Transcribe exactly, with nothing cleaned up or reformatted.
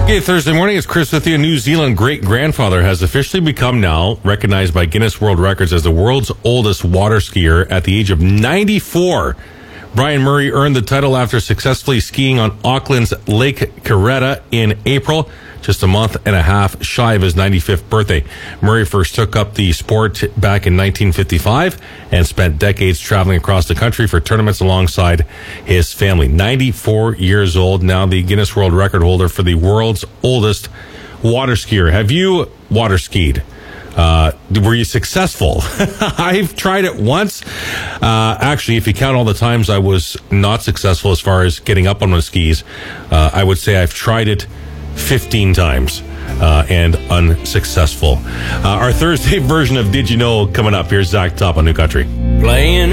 Okay, Thursday morning, it's Chris with you. New Zealand great-grandfather has officially become now recognized by Guinness World Records as the world's oldest water skier at the age of ninety-four. Brian Murray earned the title after successfully skiing on Auckland's Lake Karetta in April, just a month and a half shy of his ninety-fifth birthday. Murray first took up the sport back in nineteen fifty-five and spent decades traveling across the country for tournaments alongside his family. ninety-four years old, now the Guinness World Record holder for the world's oldest water skier. Have you water skied? Uh, were you successful? I've tried it once. Uh, actually, if you count all the times I was not successful as far as getting up on my skis, uh, I would say I've tried it fifteen times uh, and unsuccessful. Uh, our Thursday version of Did You Know coming up. Here's Zach Top on New Country. Playing